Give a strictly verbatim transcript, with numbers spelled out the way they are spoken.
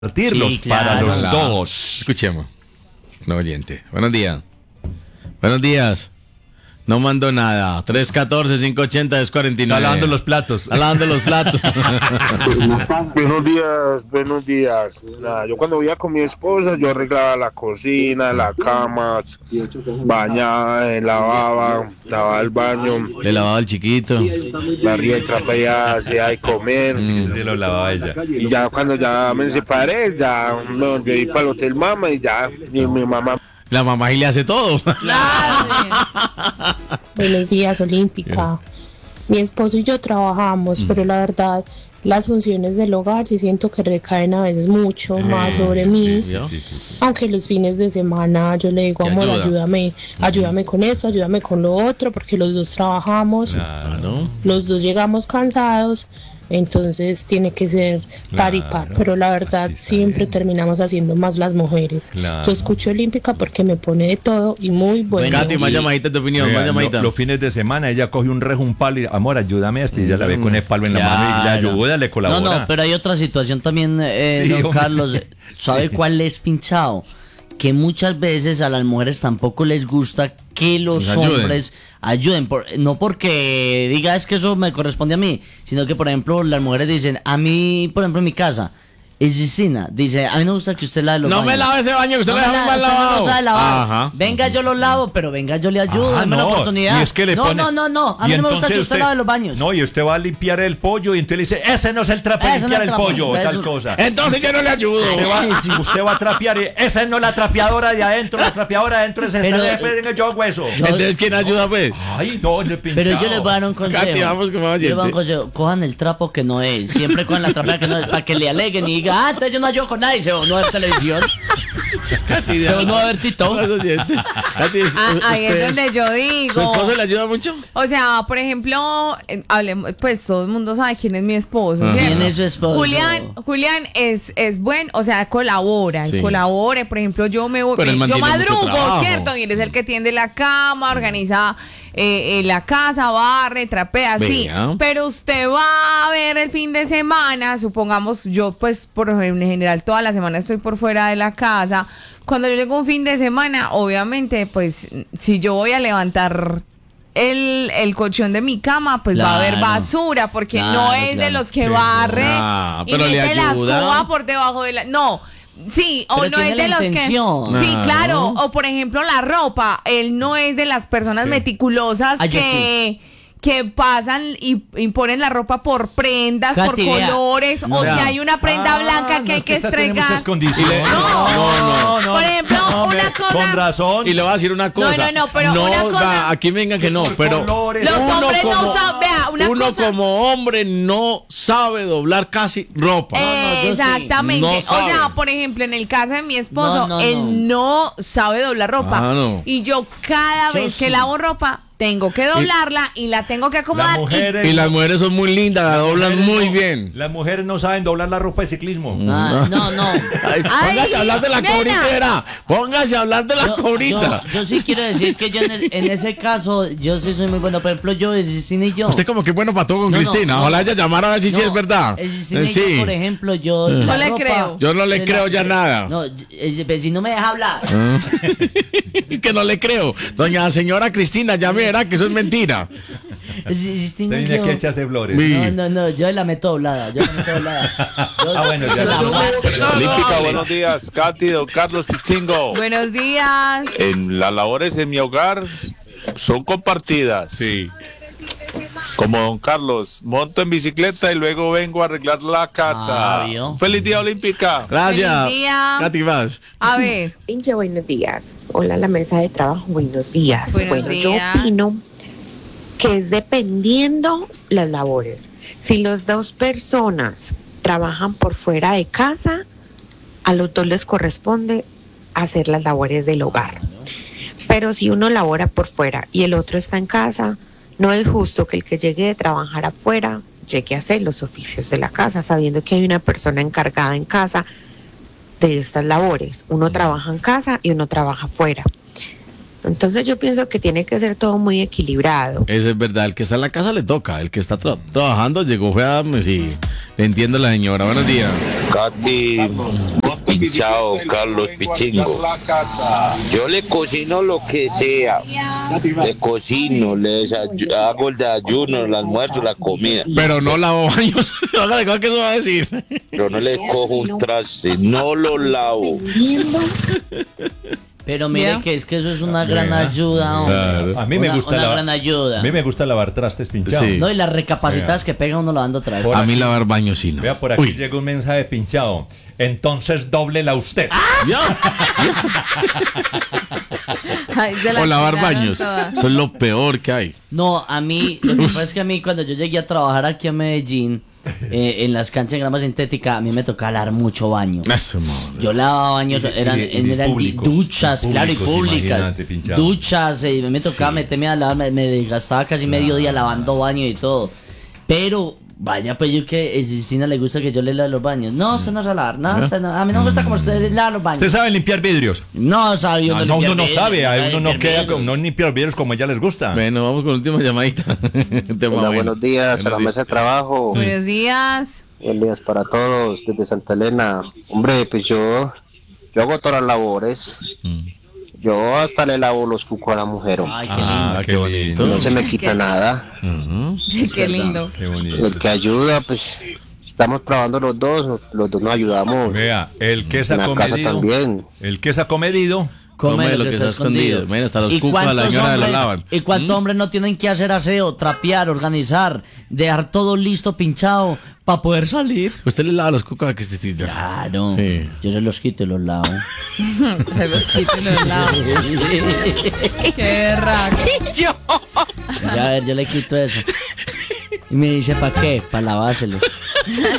Compartirlos Sí, claro. para los Ojalá. dos. Escuchemos. No oyente. Buenos días. Buenos días. No mando nada. tres uno cuatro, cinco ocho cero, cuarenta y nueve. Está lavando los platos. Está lavando los platos. Buenos días, buenos días. Nada, yo cuando vivía con mi esposa, yo arreglaba la cocina, la cama, bañaba, eh, lavaba, lavaba el baño, Le lavaba al chiquito. barría y trapeaba, hacía de comer. Se lo lavaba ella. Y ya cuando ya me separé, ya me volví a ir para el hotel mamá y ya, y mi mamá. La mamá y le hace todo. Buenos días, Olímpica. Mi esposo y yo trabajamos, pero la verdad, las funciones del hogar sí siento que recaen a veces mucho más sobre mí. sí, Sí, sí, sí. Aunque los fines de semana yo le digo, Te amor, ayuda. ayúdame, ayúdame con esto, ayúdame con lo otro, porque los dos trabajamos, Ah, ¿no? los dos llegamos cansados, entonces tiene que ser par y par, Claro, pero la verdad así está siempre bien. terminamos haciendo más las mujeres. Claro. Yo escucho Olímpica porque me pone de todo y muy bueno. Katy, más llamadita de opinión, Vea, más lo- llamadita. los fines de semana ella coge un rejo, un palo y amor, ayúdame a esto y ya la ve con el palo en la mano y le Claro. ayuda, le colabora. No, no, pero hay otra situación también, eh, Sí, don hombre. Carlos. ¿Sabe Sí. cuál es pinchado? Que muchas veces a las mujeres tampoco les gusta que los Nos ayuden. hombres ayuden. Por- no porque diga es que eso me corresponde a mí, sino que, por ejemplo, las mujeres dicen, a mí, por ejemplo, en mi casa, es Cristina, dice, a mí no me gusta que usted lave los No baños. me lave ese baño, que usted No lo me deja la- mal usted no lo lavado. sabe lavar. Ajá. Venga, yo lo lavo, pero venga, yo le ayudo, Ah, dame la no, oportunidad. y es que le no, pone- no, no, no, a y mí no me gusta que entonces usted lave los baños. No, y usted va a limpiar el pollo y entonces le dice, ese no es el trapo de Ese no limpiar es el el trapo, pollo, o entonces- tal cosa. Entonces yo no le ayudo. Usted va, Ay, sí. usted va a trapear y esa no es la trapeadora de adentro, la trapeadora de adentro es esta, Pero, después venga, yo hago eso. yo- Entonces, ¿quién ayuda, pues? Ay, no, le pinchado. Pero yo les voy a dar un consejo. Katy, vamos con más Yo les voy a dar un oyente. consejo. Cojan el trapo que no es. Siempre cojan la trapera que no es. Para que le aleguen y digan, ah, entonces yo no ayudo con nadie. Se va uno a ver televisión. Katy, Se va uno a ver Tito. Más oyente. Katy, es- Ah, ahí es usted- donde yo ¿Su digo. esposo le ayuda mucho? O sea, por ejemplo, eh, hablemos, pues todo el mundo sabe quién es mi esposo. Ajá. ¿cierto? ¿Quién es su esposo? Julián, Julián es, es buen, o sea, colabora, él Sí. colabora. Por ejemplo, yo me voy, Pero él me- yo mantiene mucho madrugo, trabajo. ¿cierto? Y él es el que tiende la cama, organiza eh, eh, la casa, barre, trapea, sí. Vea. Pero usted va a ver el fin de semana, supongamos, yo pues por en general toda la semana estoy por fuera de la casa. Cuando yo llego un fin de semana, obviamente, pues si yo voy a levantar el, el colchón de mi cama, pues va a haber Claro. basura, porque Claro, no es de claro. los que Sí, barre ah, y pero le mete la ayuda. escoba por debajo de la... No, sí, o Pero no tiene es de la los intención. que... Sí, Claro. claro, o por ejemplo la ropa, él no es de las personas meticulosas Ah, yo que... que pasan y, y ponen la ropa por prendas, Katy, por vea. colores, o Vea. si hay una prenda Ah, blanca no, que hay es que esta tiene estregar. muchas condiciones. No, no, por ejemplo, no, una me- cosa- Con razón. Y le voy a decir una cosa. no, no, pero una cosa- va, aquí venga que no, por pero colores. Los uno hombres no como- saben, vea, una uno cosa- como hombre no sabe doblar casi ropa. no, yo sí. Exactamente. No o sabe. sea, por ejemplo, en el caso de mi esposo, No, no, él no sabe doblar ropa. Ah, no. Y yo cada Yo vez que sí. lavo ropa, tengo que doblarla y, la tengo que acomodar. Las y- mujeres, Y las mujeres son muy lindas, la doblan mujeres muy no- bien. Las mujeres no saben doblar la ropa de ciclismo. Ah, no, no. Ay, póngase a hablar de la nena. cobrita, era. Póngase a hablar de la Yo, cobrita. yo- yo sí quiero decir que yo en, el- en ese caso, yo sí soy muy bueno. Por ejemplo, yo, Cristina y yo. Usted como que bueno para todo con No, no, Cristina. no. Ojalá ella llamara a ver si sí No, es verdad. eh, Cristina Eh, y yo, sí. por ejemplo, yo. la le ropa, creo. Yo no le se creo ya se- nada. No, eh, pero si no me deja hablar. Que no le creo. Doña señora Cristina, ya verá que eso es mentira. Cristina Usted y viene yo- aquí a echarse flores. Sí. No, no, no, yo la meto doblada. Yo la meto doblada. Yo Ah, bueno, ya se la sé. aguanto. Olímpica, buenos días, Katy, don Carlos Pichingo. Buenos días. En las labores en mi hogar son compartidas. Sí. Como don Carlos, monto en bicicleta y luego vengo a arreglar la casa. Ah, ¿vio? Feliz día Olímpica. Gracias. Feliz día. Katy, vas. A ver, Pinche, buenos días. Hola, la mesa de trabajo, buenos días. Buenos bueno, días. yo opino que es dependiendo las labores. Si las dos personas trabajan por fuera de casa, a los dos les corresponde hacer las labores del hogar. Pero si uno labora por fuera y el otro está en casa, no es justo que el que llegue de trabajar afuera llegue a hacer los oficios de la casa, sabiendo que hay una persona encargada en casa de estas labores. Uno trabaja en casa y uno trabaja afuera. Entonces yo pienso que tiene que ser todo muy equilibrado. Eso es verdad. El que está en la casa le toca. El que está tra- trabajando llegó, fue a darme, sí. Le entiendo a la señora. Buenos días. Katy, Pinchado, Carlos Pichingo. Yo le cocino lo que sea. Le cocino, le desayu- hago el desayuno, el almuerzo, la comida. Pero no lavo baños. ¿Qué eso va a decir? Pero no le cojo un traste, no lo lavo. Pero mire ¿Ya? que es que eso es una gran Vea. ayuda, hombre. Claro. A mí me Una- gusta una lavar- gran ayuda. A mí me gusta lavar trastes pinchados. Sí. No, y las recapacitadas que pega uno lavando atrás. Por A mí lavar baños sí no. Vea, por aquí Uy. llega un mensaje pinchado. Entonces dóblela usted. Ya. Ay, se la O lavar tiraron baños. toda. Eso es lo peor que hay. No, a mí, lo que pasa es que a mí cuando yo llegué a trabajar aquí a Medellín, eh, en las canchas de grama sintética, a mí me tocaba lavar mucho baño. Eso, madre. Yo lavaba baños, Y de- eran, y de- y de eran di- públicos, duchas, y claro, y públicos, públicas. imagínate, pinchado. Duchas, eh, me tocaba Sí. meterme a lavar, me, me gastaba casi medio día lavando baño y todo. Pero, vaya, pues yo que a Cristina le gusta que yo le lave los baños. No, usted no sabe lavar, no, usted no- a mí no me gusta como usted lava los baños. ¿Usted sabe limpiar vidrios? No, sabe No, uno no, limpiar uno no vidrios, sabe. a sabe Uno no limpiar queda vidrios. con no limpiar vidrios como a ella les gusta. Bueno, vamos con la última llamadita. Tema Hola, bueno. buenos días a la Buenos mesa de trabajo. Buenos días. Buenos días para todos desde Santa Elena. Hombre, pues yo, yo hago todas las labores. Mm. Yo hasta le lavo los cucos a la mujer. hombre. Ay, qué lindo. Ah, qué Qué bonito. No se me quita nada. Ujú. Qué lindo. Qué bonito. El que ayuda, pues estamos trabajando los dos, nos- los dos nos ayudamos. Vea, el que es En la casa acomedido. también. El que es acomedido. Come lo que está escondido. Mira, hasta los ¿Y cucos a la cuántos señora lo hombres- lavan. ¿Y cuántos hombres no tienen que hacer aseo, trapear, organizar, dejar todo listo, pinchado, para poder salir? Usted le lava los cucos a Cristina. Claro. Sí. Yo se los quito y los lavo. Se los quito y los lavo. Qué raco. Ya, a ver, yo le quito eso. Y me dice, ¿para qué? Para lavárselos.